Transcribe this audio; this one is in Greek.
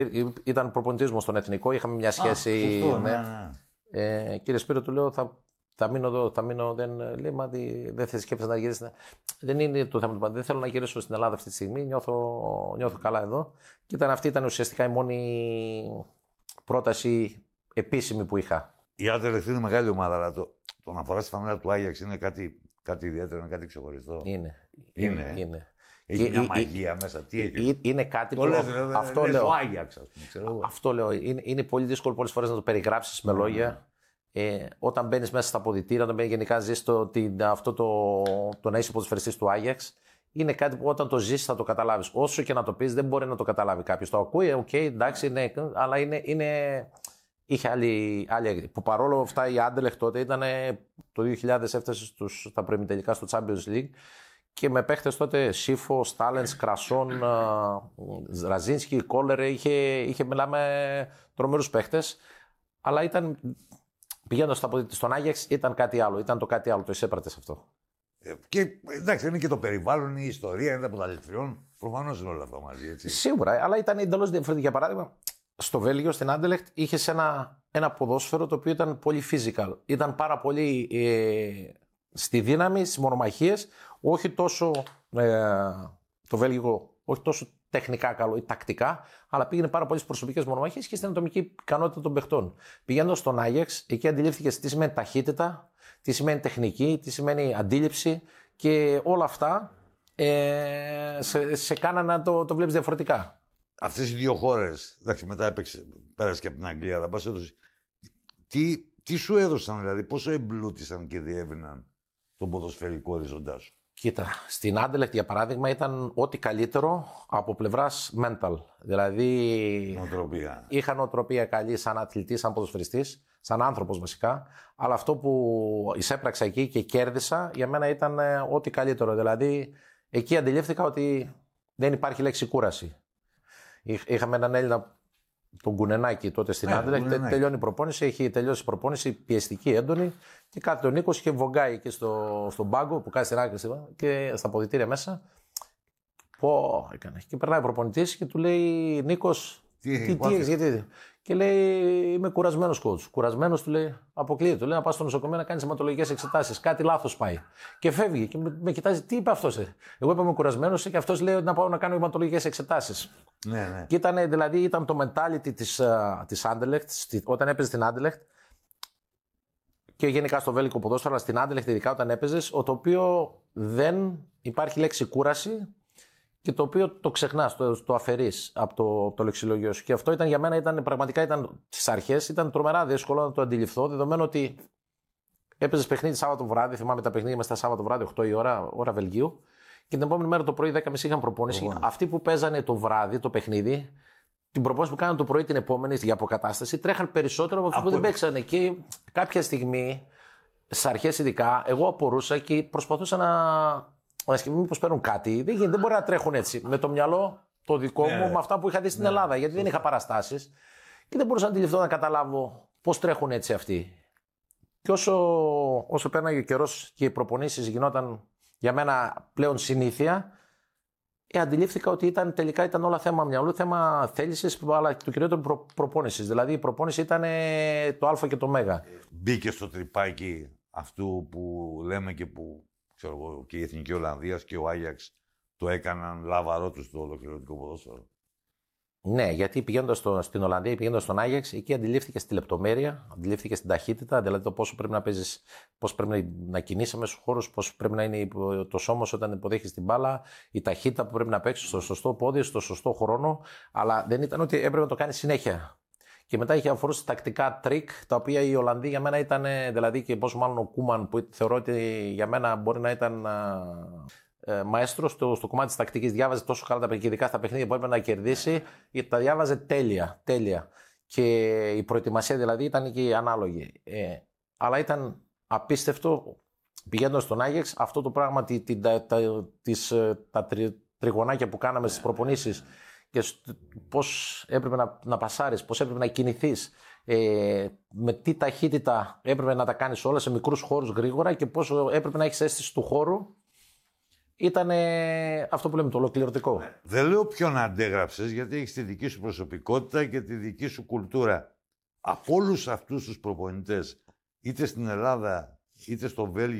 Ήταν προπονητής μου στον Εθνικό, είχαμε μια σχέση. Σωστό, ναι. Κύριε Σπύρο, του λέω, θα μείνω εδώ, θα μείνω. Λέει, μα δεν θα σκέφτεσαι να γυρίσει. Δεν είναι το θέμα του πάντα. Δεν θέλω να γυρίσω στην Ελλάδα αυτή τη στιγμή. Νιώθω καλά εδώ. Και αυτή ήταν ουσιαστικά η μόνη πρόταση επίσημη που είχα. Η Άντερλεχτ είναι μεγάλη ομάδα, αλλά το να φοράς τη φανέλα του Άγιαξ είναι κάτι ιδιαίτερο, είναι κάτι ξεχωριστό. Είναι. Έχει μια μαγεία μέσα. Τι έχει. Είναι κάτι που. Αυτό λέω. Το Άγιαξ, ας πούμε. Αυτό λέω. Είναι πολύ δύσκολο πολλές φορές να το περιγράψεις με λόγια. Όταν μπαίνεις μέσα στα αποδυτήρια, όταν γενικά ζεις αυτό το να είσαι ποδοσφαιριστής του Άγιαξ, είναι κάτι που όταν το ζεις θα το καταλάβεις. Όσο και να το πεις, δεν μπορεί να το καταλάβει κάποιος. Το ακούει, εντάξει, ναι, αλλά είχε άλλη. Που παρόλο αυτά η Άντερλεχτ τότε ήταν το 2000 έφτασε στα προημιτελικά στο Champions League και με παίχτες τότε Σίφο, Στάλενς, Κρασόν, Ραζίνσκι, Κόλερ, είχε μιλάμε τρομερούς παίχτες, αλλά πηγαίνοντας στον Άγιαξ ήταν κάτι άλλο, το εισέπρατες αυτό. Και εντάξει, είναι και το περιβάλλον, η ιστορία, είναι τα πρωταθλητριών. Προφανώς είναι όλα αυτά μαζί, έτσι. Σίγουρα, αλλά ήταν εντελώς διαφορετικό. Για παράδειγμα, στο Βέλγιο, στην Άντερλεχτ, είχες ένα ποδόσφαιρο το οποίο ήταν πολύ physical. Ήταν πάρα πολύ στη δύναμη, στις μονομαχίες, όχι τόσο το Βέλγιο, όχι τόσο τεχνικά καλό ή τακτικά, αλλά πήγαινε πάρα πολύ στις προσωπικές μονομαχίες και στην ατομική ικανότητα των παιχτών. Πηγαίνοντας στον Άγιαξ, εκεί αντιλήφθηκες τι σημαίνει ταχύτητα, τι σημαίνει τεχνική, τι σημαίνει αντίληψη και όλα αυτά σε κάνανε να το βλέπεις διαφορετικά. Αυτές οι δύο χώρες, εντάξει, μετά πέρασε και από την Αγγλία, αλλά πας έδωσε. Τι σου έδωσαν, δηλαδή, πόσο εμπλούτησαν και διεύρυναν τον ποδοσφαιρικό οριζοντά σου? Κοίτα, στην Άντερλεχτ για παράδειγμα ήταν ό,τι καλύτερο από πλευράς mental. Δηλαδή. Νοοτροπία. Είχα νοοτροπία καλή σαν αθλητής, σαν ποδοσφαιριστής, σαν άνθρωπος βασικά. Αλλά αυτό που εισέπραξα εκεί και κέρδισα για μένα ήταν ό,τι καλύτερο. Δηλαδή εκεί αντιλήφθηκα ότι δεν υπάρχει λέξη κούραση. Είχαμε έναν Έλληνα, τον Κουνενάκη, τότε στην Άντερλεχτ. Τελειώνει η προπόνηση, έχει τελειώσει η προπόνηση πιεστική, έντονη. Και κάθεται ο Νίκος και βογκάει εκεί στον πάγκο που κάνει στην άκρη και στα αποδυτήρια μέσα. Πω, έκανε. Και περνάει ο προπονητής και του λέει: Νίκος, τι έχεις, γιατί. Και λέει: Είμαι κουρασμένος, coach. Κουρασμένος, του λέει: Αποκλείεται. Του λέει: Να πας στο νοσοκομείο να κάνεις αιματολογικές εξετάσεις. Κάτι λάθος πάει. Και φεύγει και με κοιτάζει: Τι είπε αυτός? Εγώ είπα: Είμαι κουρασμένος και αυτός λέει: Να πάω να κάνω αιματολογικές εξετάσεις. Ναι. Και ήταν το mentality της Άντερλεχτ, όταν έπαιζε στην Άντερλεχτ και γενικά στο βέλγικο ποδόσφαιρο, αλλά στην Άντερλεχτ ειδικά όταν έπαιζες, το οποίο δεν υπάρχει λέξη κούραση και το οποίο το ξεχνάς, το αφαιρείς από το λεξιλόγιο σου. Και αυτό για μένα πραγματικά στις αρχές ήταν τρομερά δύσκολο να το αντιληφθώ, δεδομένου ότι έπαιζες παιχνίδι Σάββατο βράδυ, θυμάμαι τα παιχνίδια μας τα Σάββατο βράδυ, 8 η ώρα Βελγίου. Και την επόμενη μέρα το πρωί 10.30 είχαν προπόνηση. Αυτοί που παίζανε το βράδυ το παιχνίδι, την προπόνηση που κάνανε το πρωί την επόμενη για αποκατάσταση, τρέχαν περισσότερο από αυτού που δεν παίξανε. Και κάποια στιγμή, στις αρχές ειδικά, εγώ απορούσα και προσπαθούσα να σκεφτώ μήπως παίρνουν κάτι. Δεν μπορεί να τρέχουν έτσι. Με το μυαλό το δικό μου, με αυτά που είχα δει στην Ελλάδα. Γιατί δεν είχα παραστάσεις και δεν μπορούσα να αντιληφθώ, να καταλάβω πώς τρέχουν έτσι αυτοί. Και όσο πέρναγε ο καιρός και οι προπονήσεις γινόταν για μένα πλέον συνήθεια, αντιλήφθηκα ότι τελικά ήταν όλα θέμα μυαλού, θέμα θέλησης, αλλά το κυριότερο προπόνησης. Δηλαδή η προπόνηση ήταν το Α και το Μέγα. Μπήκε στο τρυπάκι αυτού που λέμε και που ξέρω εγώ, και η Εθνική Ολλανδίας και ο Άγιαξ το έκαναν λάβαρό του στο ολοκληρωτικό ποδόσφαιρο. Ναι, γιατί πηγαίνοντας στην Ολλανδία ή πηγαίνοντας στον Άγιαξ, εκεί αντιλήφθηκες τη λεπτομέρεια, αντιλήφθηκες την ταχύτητα, δηλαδή το πόσο πρέπει να παίζεις, πώς πρέπει να κινείσαι μέσα στους χώρους, πώς πρέπει να είναι το σώμα σου όταν υποδέχεις την μπάλα, η ταχύτητα που πρέπει να παίξεις στο σωστό πόδι, στο σωστό χρόνο, αλλά δεν ήταν ότι έπρεπε να το κάνεις συνέχεια. Και μετά είχε αφορούσε τακτικά τρίκ, τα οποία οι Ολλανδοί για μένα ήταν, δηλαδή και πόσο μάλλον ο Κούμαν, που θεωρώ ότι για μένα μπορεί να ήταν μαέστρο στο κομμάτι της τακτικής. Διάβαζε τόσο καλά τα παιχνίδια, ειδικά στα παιχνίδια που έπρεπε να κερδίσει, τα διάβαζε τέλεια. Και η προετοιμασία δηλαδή ήταν και ανάλογη. Αλλά ήταν απίστευτο, πηγαίνοντας στον Άγιαξ, αυτό το πράγμα, τα τριγωνάκια που κάναμε στις προπονήσεις και πώς έπρεπε να πασάρεις, πώς έπρεπε να κινηθείς, με τι ταχύτητα έπρεπε να τα κάνεις όλα σε μικρούς χώρους γρήγορα και πώς έπρεπε να έχεις αίσθηση του χώρου. ήταν αυτό που λέμε το ολοκληρωτικό. Δεν λέω ποιον αντέγραψες, γιατί έχεις τη δική σου προσωπικότητα και τη δική σου κουλτούρα. Από όλους αυτούς τους προπονητές, είτε στην Ελλάδα, είτε στο Βέλγιο,